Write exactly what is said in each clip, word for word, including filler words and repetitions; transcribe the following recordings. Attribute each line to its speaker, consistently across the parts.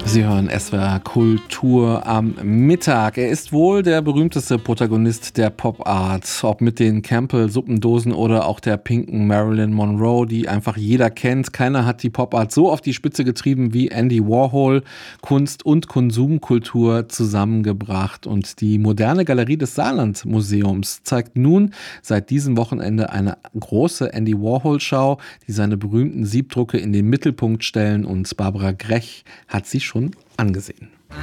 Speaker 1: Sie hören S W R Kultur am Mittag. Er ist wohl der berühmteste Protagonist der Pop-Art. Ob mit den Campbell-Suppendosen oder auch der pinken Marilyn Monroe, die einfach jeder kennt. Keiner hat die Pop-Art so auf die Spitze getrieben wie Andy Warhol. Kunst und Konsumkultur zusammengebracht. Und die moderne Galerie des Saarland-Museums zeigt nun seit diesem Wochenende eine große Andy Warhol-Schau, die seine berühmten Siebdrucke in den Mittelpunkt stellen. Und Barbara Grech hat sie schon angesehen.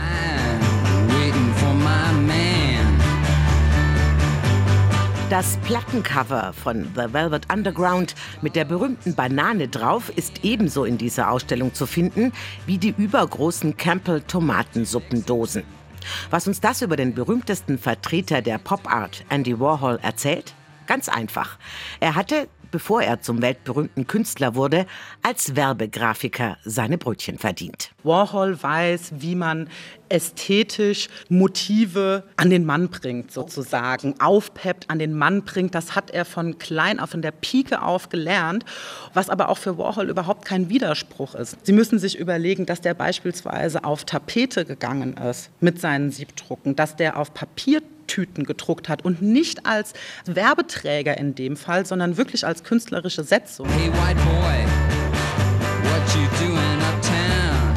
Speaker 2: Das Plattencover von The Velvet Underground mit der berühmten Banane drauf ist ebenso in dieser Ausstellung zu finden wie die übergroßen Campbell-Tomatensuppendosen. Was uns das über den berühmtesten Vertreter der Pop-Art, Andy Warhol, erzählt? Ganz einfach. Er hatte, bevor er zum weltberühmten Künstler wurde, als Werbegrafiker seine Brötchen verdient.
Speaker 3: Warhol weiß, wie man ästhetisch Motive an den Mann bringt, sozusagen, aufpeppt, an den Mann bringt. Das hat er von klein auf, von der Pike auf gelernt, was aber auch für Warhol überhaupt kein Widerspruch ist. Sie müssen sich überlegen, dass der beispielsweise auf Tapete gegangen ist mit seinen Siebdrucken, dass der auf Papier Tüten gedruckt hat und nicht als Werbeträger in dem Fall, sondern wirklich als künstlerische Setzung. Hey, white boy, what you doing uptown?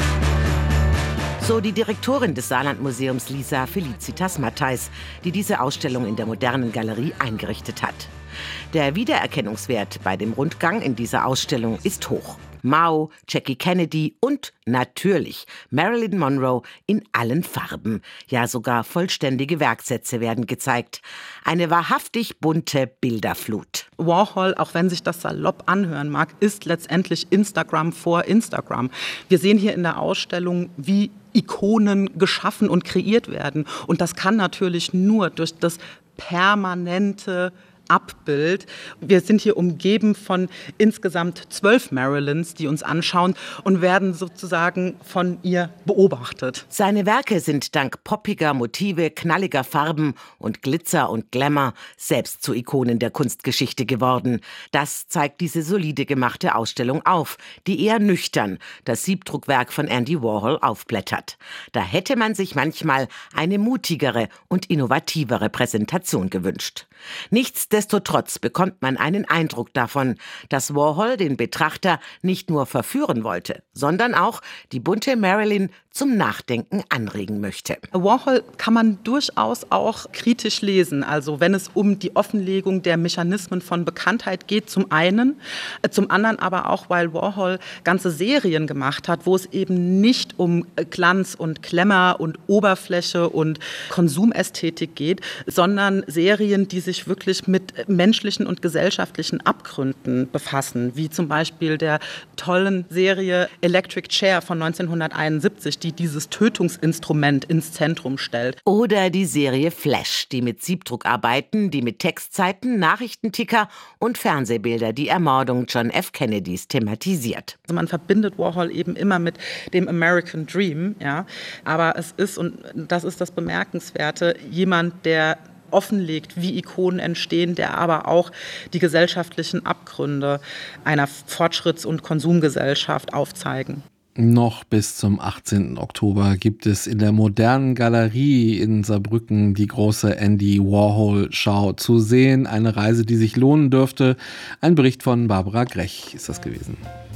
Speaker 2: So die Direktorin des Saarlandmuseums Lisa Felicitas Mattheis, die diese Ausstellung in der modernen Galerie eingerichtet hat. Der Wiedererkennungswert bei dem Rundgang in dieser Ausstellung ist hoch. Mao, Jackie Kennedy und natürlich Marilyn Monroe in allen Farben. Ja, sogar vollständige Werksätze werden gezeigt. Eine wahrhaftig bunte Bilderflut.
Speaker 3: Warhol, auch wenn sich das salopp anhören mag, ist letztendlich Instagram vor Instagram. Wir sehen hier in der Ausstellung, wie Ikonen geschaffen und kreiert werden. Und das kann natürlich nur durch das permanente Abbild. Wir sind hier umgeben von insgesamt zwölf Marilyns, die uns anschauen und werden sozusagen von ihr beobachtet.
Speaker 2: Seine Werke sind dank poppiger Motive, knalliger Farben und Glitzer und Glamour selbst zu Ikonen der Kunstgeschichte geworden. Das zeigt diese solide gemachte Ausstellung auf, die eher nüchtern das Siebdruckwerk von Andy Warhol aufblättert. Da hätte man sich manchmal eine mutigere und innovativere Präsentation gewünscht. Nichtsdestotrotz bekommt man einen Eindruck davon, dass Warhol den Betrachter nicht nur verführen wollte, sondern auch die bunte Marilyn zum Nachdenken anregen möchte.
Speaker 3: Warhol kann man durchaus auch kritisch lesen, also wenn es um die Offenlegung der Mechanismen von Bekanntheit geht, zum einen, zum anderen aber auch, weil Warhol ganze Serien gemacht hat, wo es eben nicht um Glanz und Glamour und Oberfläche und Konsumästhetik geht, sondern Serien, die sich wirklich mit menschlichen und gesellschaftlichen Abgründen befassen, wie zum Beispiel der tollen Serie Electric Chair von neunzehnhunderteinundsiebzig, die dieses Tötungsinstrument ins Zentrum stellt.
Speaker 2: Oder die Serie Flash, die mit Siebdruck arbeiten, die mit Textzeiten, Nachrichtenticker und Fernsehbilder die Ermordung John F. Kennedys thematisiert.
Speaker 3: Also man verbindet Warhol eben immer mit dem American Dream, ja. Aber es ist, und das ist das Bemerkenswerte, jemand, der offenlegt, wie Ikonen entstehen, der aber auch die gesellschaftlichen Abgründe einer Fortschritts- und Konsumgesellschaft aufzeigen.
Speaker 1: Noch bis zum achtzehnten Oktober gibt es in der modernen Galerie in Saarbrücken die große Andy Warhol-Schau zu sehen. Eine Reise, die sich lohnen dürfte. Ein Bericht von Barbara Grech ist das gewesen.